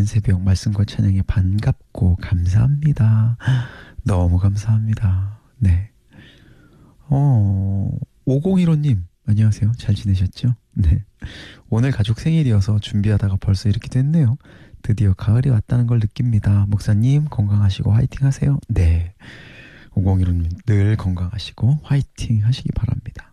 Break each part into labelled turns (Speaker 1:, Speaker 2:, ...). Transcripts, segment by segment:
Speaker 1: 새벽 말씀과 찬양에 반갑고 감사합니다. 너무 감사합니다. 네. 5015님, 안녕하세요. 잘 지내셨죠? 네. 오늘 가족 생일이어서 준비하다가 벌써 이렇게 됐네요. 드디어 가을이 왔다는 걸 느낍니다. 목사님, 건강하시고 화이팅 하세요. 네. 5015님, 늘 건강하시고 화이팅 하시기 바랍니다.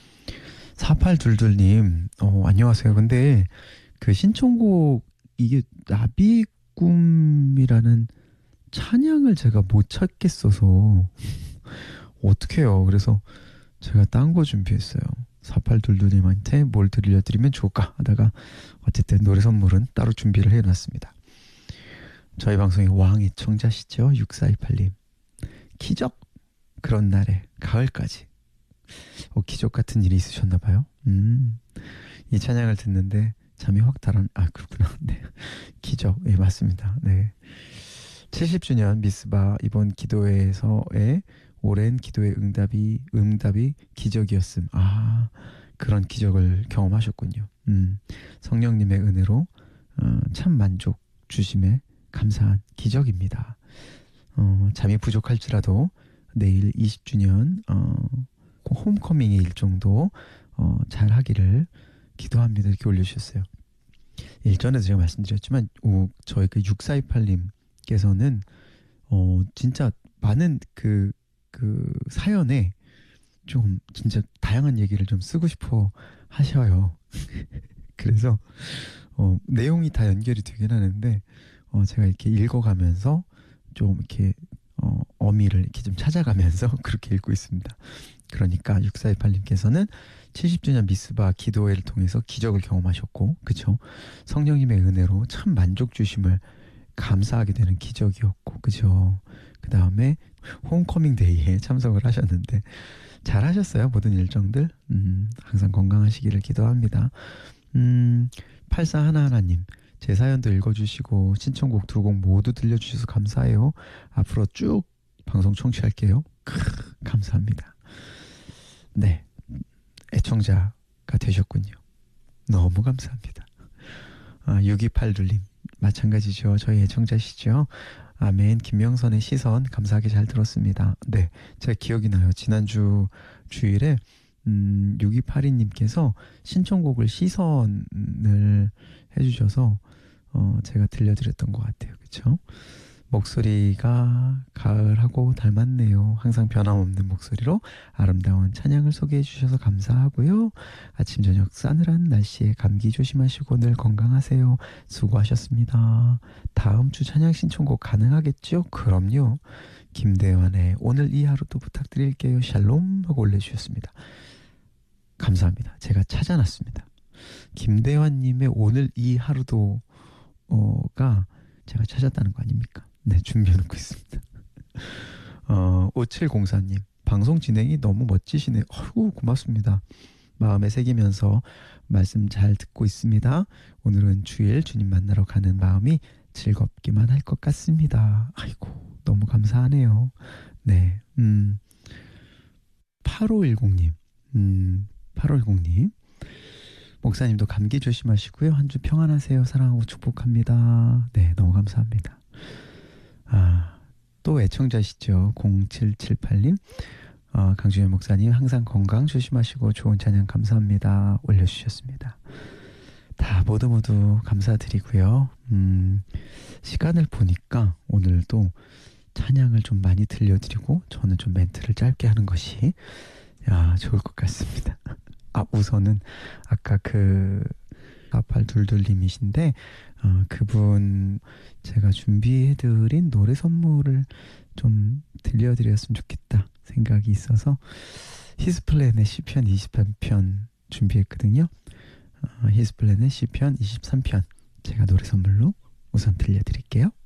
Speaker 1: 4822님, 안녕하세요. 근데 그 신청곡, 이게 나비의 꿈이라는 찬양을 제가 못 찾겠어서 어떡해요. 그래서 제가 딴 거 준비했어요. 4822님한테 뭘 들려드리면 좋을까 하다가 어쨌든 노래 선물은 따로 준비를 해놨습니다. 저희 방송의 왕 애청자시죠? 6428님. 기적! 그런 날에 가을까지. 기적 같은 일이 있으셨나봐요. 이 찬양을 듣는데 잠이 확 그렇구나. 네. 기적. 예, 맞습니다. 네. 70주년 미스바 이번 기도회에서의 오랜 기도의 응답이 기적이었음. 그런 기적을 경험하셨군요. 성령님의 은혜로 참 만족 주심에 감사한 기적입니다. 잠이 부족할지라도 내일 20주년 홈커밍의 일정도 잘 하기를 기도합니다. 이렇게 올려주셨어요. 일전에도 제가 말씀드렸지만 저희 그 6428님께서는 진짜 많은 그 사연에 좀 진짜 다양한 얘기를 좀 쓰고 싶어 하셔요. 그래서 내용이 다 연결이 되긴 하는데 제가 이렇게 읽어가면서 좀 이렇게 어미를 이렇게 좀 찾아가면서 그렇게 읽고 있습니다. 그러니까 6428님께서는 70주년 미스바 기도회를 통해서 기적을 경험하셨고, 그쵸? 성령님의 은혜로 참 만족 주심을 감사하게 되는 기적이었고, 그죠? 그 다음에 홈커밍 데이에 참석을 하셨는데 잘 하셨어요. 모든 일정들. 항상 건강하시기를 기도합니다. 8411님, 제 사연도 읽어주시고 신청곡 2곡 모두 들려주셔서 감사해요. 앞으로 쭉 방송 청취할게요. 감사합니다. 네, 애청자가 되셨군요. 너무 감사합니다. 6282님 마찬가지죠. 저희 애청자시죠. 아멘. 김명선의 시선 감사하게 잘 들었습니다. 네, 제가 기억이 나요. 지난주 주일에 6282님께서 신청곡을 시선을 해주셔서 제가 들려드렸던 것 같아요. 그쵸? 목소리가 가을하고 닮았네요. 항상 변함없는 목소리로 아름다운 찬양을 소개해 주셔서 감사하고요. 아침 저녁 싸늘한 날씨에 감기 조심하시고 늘 건강하세요. 수고하셨습니다. 다음 주 찬양 신청곡 가능하겠죠? 그럼요. 김대환의 오늘 이 하루도 부탁드릴게요. 샬롬 하고 올려주셨습니다. 감사합니다. 제가 찾아놨습니다. 김대환님의 오늘 이 하루도 가 제가 찾았다는 거 아닙니까? 네, 준비해놓고 있습니다. 5704님, 방송 진행이 너무 멋지시네요. 아이고, 고맙습니다. 마음에 새기면서 말씀 잘 듣고 있습니다. 오늘은 주일 주님 만나러 가는 마음이 즐겁기만 할 것 같습니다. 아이고, 너무 감사하네요. 네, 8510님, 8510님, 목사님도 감기 조심하시고요. 한 주 평안하세요. 사랑하고 축복합니다. 네, 너무 감사합니다. 또 애청자시죠. 0778님. 강주현 목사님 항상 건강 조심하시고 좋은 찬양 감사합니다. 올려주셨습니다. 다 모두 감사드리고요. 시간을 보니까 오늘도 찬양을 좀 많이 들려드리고 저는 좀 멘트를 짧게 하는 것이 좋을 것 같습니다. 우선은 아까 4822님이신데 그분 제가 준비해드린 노래 선물을 좀 들려드렸으면 좋겠다 생각이 있어서 히스플랜의 시편 23편 준비했거든요. 히스플랜의 시편 23편 제가 노래 선물로 우선 들려드릴게요.